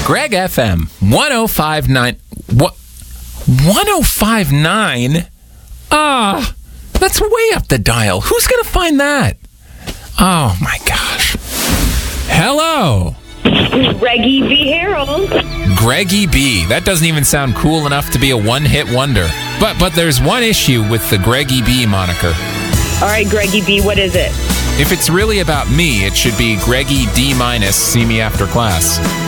Greg FM 1059. What? 1059? Ah, that's way up the dial. Who's going to find that? Oh my gosh. Hello. Greggy B. Harold. Greggy B. That doesn't even sound cool enough to be a one-hit wonder. But there's one issue with the Greggy B moniker. All right, Greggy B, what is it? If it's really about me, it should be Greggy D-, see me after class.